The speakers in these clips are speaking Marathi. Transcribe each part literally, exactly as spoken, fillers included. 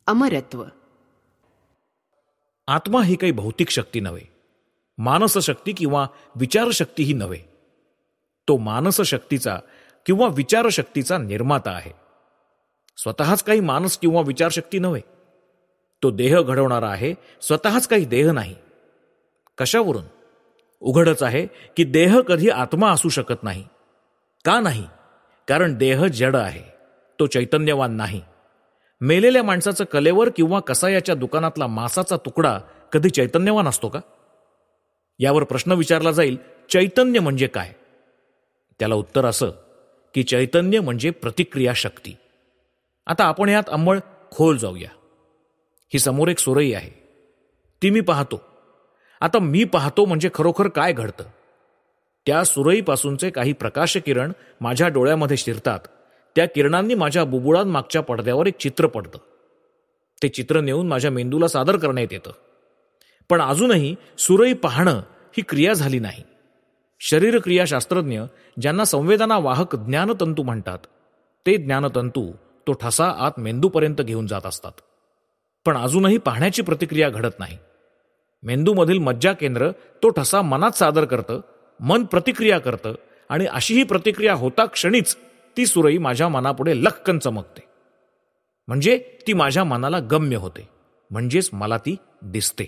अमरत्व. आत्मा ही काही भौतिक शक्ती नव्हे, मानसशक्ती किंवा विचारशक्तीही नव्हे. तो मानसशक्तीचा किंवा विचारशक्तीचा निर्माता आहे. स्वतःच काही मानस किंवा विचारशक्ती नव्हे. तो देह घडवणारा आहे, स्वतःच काही देह नाही. कशावरून? उघडच आहे की देह कधी आत्मा असू शकत नाही. का नाही? कारण देह जड आहे, तो चैतन्यवान नाही. मेलेल्या माणसाचं कलेवर किंवा कसायाच्या दुकानातला मांसाचा तुकडा कधी चैतन्यवान असतो का? यावर प्रश्न विचारला जाईल, चैतन्य म्हणजे काय? त्याला उत्तर असं की चैतन्य म्हणजे प्रतिक्रिया शक्ती. आता आपण यात अंमळ खोल जाऊया. ही समोर एक सुरई आहे, ती मी पाहतो. आता मी पाहतो म्हणजे खरोखर काय घडतं? त्या सुरईपासूनचे काही प्रकाश किरण माझ्या डोळ्यामध्ये शिरतात. त्या किरणांनी माझ्या बुबुळांमागच्या पडद्यावर एक चित्र पडतं. ते चित्र नेऊन माझ्या मेंदूला सादर करण्यात येतं. पण अजूनही सुरई पाहणं ही क्रिया झाली नाही. शरीरक्रियाशास्त्रज्ञ ज्यांना संवेदना वाहक ज्ञानतंतू म्हणतात, ते ज्ञानतंतू तो ठसा आत मेंदूपर्यंत घेऊन जात असतात. पण अजूनही पाहण्याची प्रतिक्रिया घडत नाही. मेंदूमधील मज्जा केंद्र तो ठसा मनात सादर करतं, मन प्रतिक्रिया करतं आणि अशी ही प्रतिक्रिया होता क्षणीच ती सुरई माझ्या मनापुढे लख्खन चमकते. म्हणजे ती माझ्या मनाला गम्य होते, म्हणजेच मला ती दिसते.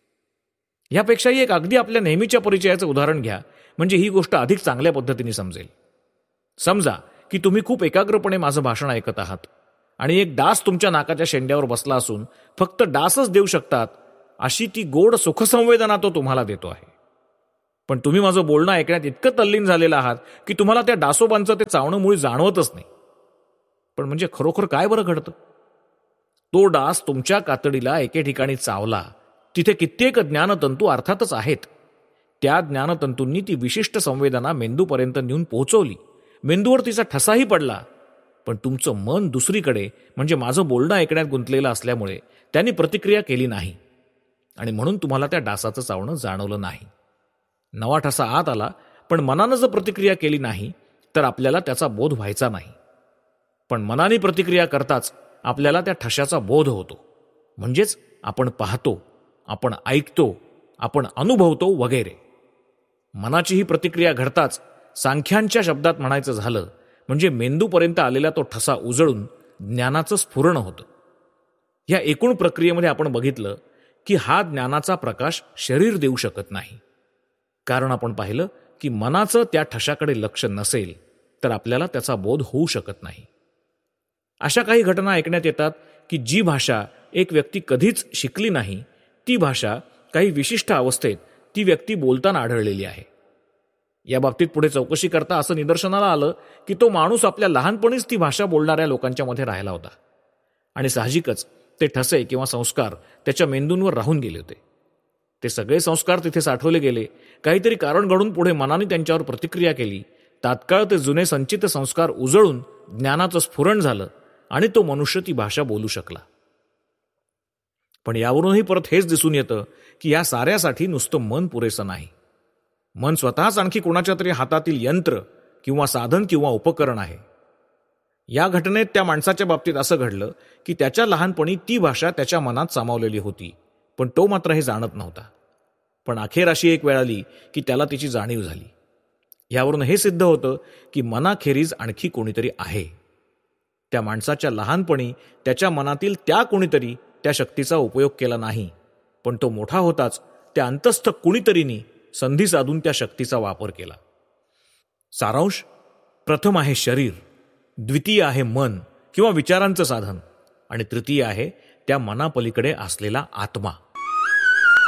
यापेक्षाही एक अगदी आपल्या नेहमीच्या परिचयाचं उदाहरण घ्या, म्हणजे ही गोष्ट अधिक चांगल्या पद्धतीने समजेल. समजा की तुम्ही खूप एकाग्रपणे माझं भाषण ऐकत आहात आणि एक डास तुमच्या नाकाच्या शेंड्यावर बसला असून फक्त डासच देऊ शकतात अशी ती गोड सुखसंवेदना तो तुम्हाला देतो आहे. पण तुम्ही माझं बोलणं ऐकण्यात इतकं तल्लीन झालेलं आहात की तुम्हाला त्या डासोबांचं ते चावणं मुळी जाणवतच नाही. पण म्हणजे खरोखर काय बरं घडतं? तो डास तुमच्या कातडीला एके ठिकाणी चावला, तिथे कित्येक ज्ञानतंतू अर्थातच आहेत. त्या ज्ञानतंतूंनी ती विशिष्ट संवेदना मेंदूपर्यंत नेऊन पोहोचवली. मेंदूवर तिचा ठसाही पडला. पण तुमचं मन दुसरीकडे म्हणजे माझं बोलणं ऐकण्यात गुंतलेलं असल्यामुळे त्यांनी प्रतिक्रिया केली नाही आणि म्हणून तुम्हाला त्या डासाचं चावणं जाणवलं नाही. नवा ठसा आत आला, पण मनानं जर प्रतिक्रिया केली नाही तर आपल्याला त्याचा बोध व्हायचा नाही. पण मनाने प्रतिक्रिया करताच आपल्याला त्या ठशाचा बोध होतो. म्हणजेच आपण पाहतो, आपण ऐकतो, आपण अनुभवतो वगैरे. मनाची ही प्रतिक्रिया घडताच सांख्यांच्या शब्दात म्हणायचं झालं म्हणजे मेंदूपर्यंत आलेला तो ठसा उजळून ज्ञानाचं स्फुरण होतं. या एकूण प्रक्रियेमध्ये आपण बघितलं की हा ज्ञानाचा प्रकाश शरीर देऊ शकत नाही. कारण आपण पाहिलं की मनाचं त्या ठशाकडे लक्ष नसेल तर आपल्याला त्याचा बोध होऊ शकत नाही. अशा काही घटना ऐकण्यात येतात की जी भाषा एक व्यक्ती कधीच शिकली नाही, ती भाषा काही विशिष्ट अवस्थेत ती व्यक्ती बोलताना आढळलेली आहे. या बाबतीत पुढे चौकशी करता असं निदर्शनाला आलं की तो माणूस आपल्या लहानपणीच ती भाषा बोलणाऱ्या लोकांच्या मध्ये राहिला होता आणि साहजिकच ते ठसे किंवा संस्कार त्याच्या मेंदूंवर राहून गेले होते. ते सगळे संस्कार तिथे साठवले गेले. काहीतरी कारण घडून पुढे मनाने त्यांच्यावर प्रतिक्रिया केली. तात्काळ ते जुने संचित संस्कार उजळून ज्ञानाचं स्फुरण झालं आणि तो मनुष्य ती भाषा बोलू शकला. पण यावरूनही परत हेच दिसून येतं की या साऱ्यासाठी नुसतं मन पुरेसं नाही. मन स्वतःच आणखी कोणाच्या तरी हातातील यंत्र किंवा साधन किंवा उपकरण आहे. या घटनेत त्या माणसाच्या बाबतीत असं घडलं की त्याच्या लहानपणी ती भाषा त्याच्या मनात सामावलेली होती, पण तो मात्र हे जाणत नव्हता. पण अखेर अशी एक वेळ आली की त्याला तिची जाणीव झाली. यावरून हे सिद्ध होतं की मनाखेरीज आणखी कोणीतरी आहे. त्या माणसाच्या लहानपणी त्याच्या मनातील त्या कोणीतरी त्या शक्तीचा उपयोग केला नाही, पण तो मोठा होताच त्या अंतस्थ कुणीतरीनी संधी साधून त्या शक्तीचा वापर केला. सारांश: प्रथम आहे शरीर, द्वितीय आहे मन किंवा विचारांचं साधन आणि तृतीय आहे त्या मनापलीकडे असलेला आत्मा.